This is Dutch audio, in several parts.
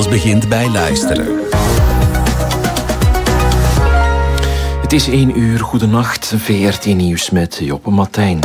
Alles begint bij luisteren. Het is 1 uur, goedenacht, VRT Nieuws met Joppe Martijn.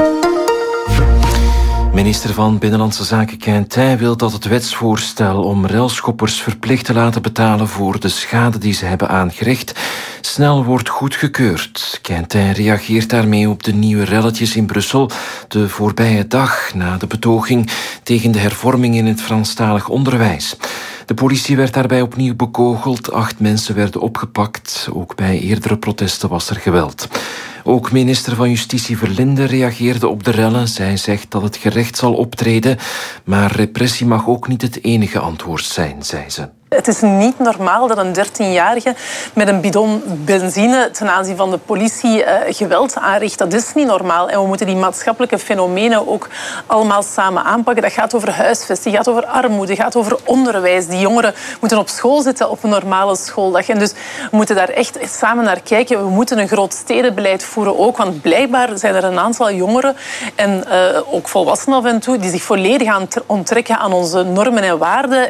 Minister van Binnenlandse Zaken Quintin wil dat het wetsvoorstel om railschoppers verplicht te laten betalen voor de schade die ze hebben aangericht snel wordt goedgekeurd. Quintin reageert daarmee op de nieuwe relletjes in Brussel de voorbije dag na de betoging tegen de hervorming in het Franstalig onderwijs. De politie werd daarbij opnieuw bekogeld, 8 mensen werden opgepakt. Ook bij eerdere protesten was er geweld. Ook minister van Justitie Verlinde reageerde op de rellen. Zij zegt dat het gerecht zal optreden, maar repressie mag ook niet het enige antwoord zijn, zei ze. Het is niet normaal dat een 13-jarige met een bidon benzine ten aanzien van de politie geweld aanricht. Dat is niet normaal. En we moeten die maatschappelijke fenomenen ook allemaal samen aanpakken. Dat gaat over huisvesting, gaat over armoede, gaat over onderwijs. Die jongeren moeten op school zitten op een normale schooldag. En dus we moeten daar echt samen naar kijken. We moeten een groot stedenbeleid voeren ook. Want blijkbaar zijn er een aantal jongeren en ook volwassenen af en toe die zich volledig aan onttrekken aan onze normen en waarden.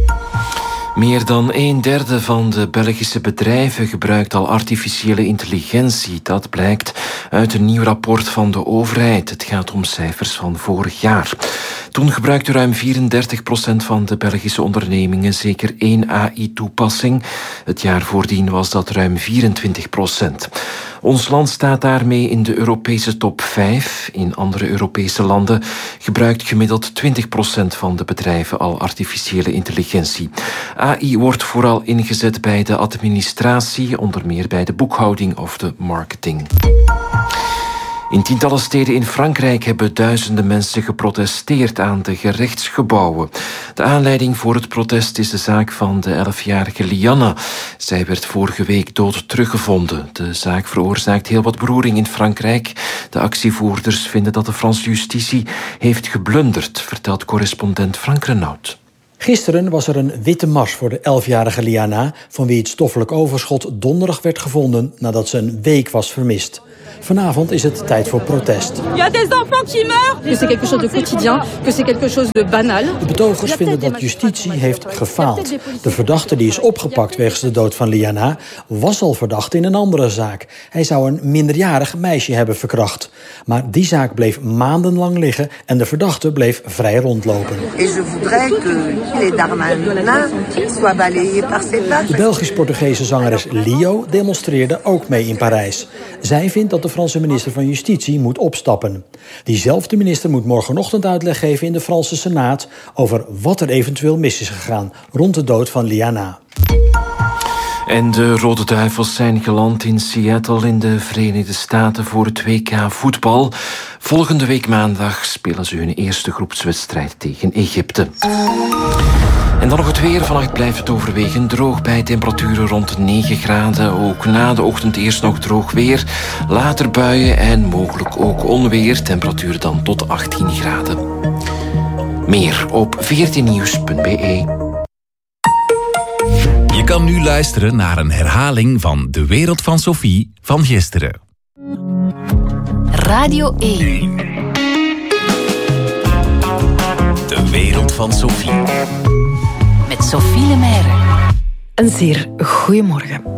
Meer dan 1/3 van de Belgische bedrijven gebruikt al artificiële intelligentie. Dat blijkt uit een nieuw rapport van de overheid. Het gaat om cijfers van vorig jaar. Toen gebruikte ruim 34% van de Belgische ondernemingen zeker 1 AI-toepassing. Het jaar voordien was dat ruim 24%. Ons land staat daarmee in de Europese top 5. In andere Europese landen gebruikt gemiddeld 20% van de bedrijven al artificiële intelligentie. AI wordt vooral ingezet bij de administratie, onder meer bij de boekhouding of de marketing. In tientallen steden in Frankrijk hebben duizenden mensen geprotesteerd aan de gerechtsgebouwen. De aanleiding voor het protest is de zaak van de 11-jarige Lianna. Zij werd vorige week dood teruggevonden. De zaak veroorzaakt heel wat beroering in Frankrijk. De actievoerders vinden dat de Franse justitie heeft geblunderd, vertelt correspondent Frank Renaud. Gisteren was er een witte mars voor de 11-jarige Liana, van wie het stoffelijk overschot donderdag werd gevonden nadat ze een week was vermist. Vanavond is het tijd voor protest. Il y a des enfants qui meurent. Que c'est quelque chose de quotidien, que c'est quelque chose de banal. De betogers vinden dat justitie heeft gefaald. De verdachte die is opgepakt wegens de dood van Liana was al verdacht in een andere zaak. Hij zou een minderjarig meisje hebben verkracht. Maar die zaak bleef maandenlang liggen en de verdachte bleef vrij rondlopen. De Belgisch-Portugese zangeres Lio demonstreerde ook mee in Parijs. Zij vindt dat de Franse minister van Justitie moet opstappen. Diezelfde minister moet morgenochtend uitleg geven in de Franse Senaat over wat er eventueel mis is gegaan rond de dood van Liana. En de Rode Duivels zijn geland in Seattle in de Verenigde Staten voor het WK voetbal. Volgende week maandag spelen ze hun eerste groepswedstrijd tegen Egypte. En dan nog het weer. Vannacht blijft het overwegend droog bij temperaturen rond 9 graden. Ook na de ochtend eerst nog droog weer. Later buien en mogelijk ook onweer. Temperaturen dan tot 18 graden. Meer op vrtnieuws.be. Je kan nu luisteren naar een herhaling van De Wereld van Sophie van gisteren. Radio 1. De Wereld van Sophie. Met Sophie Lemaire. Een zeer goeiemorgen.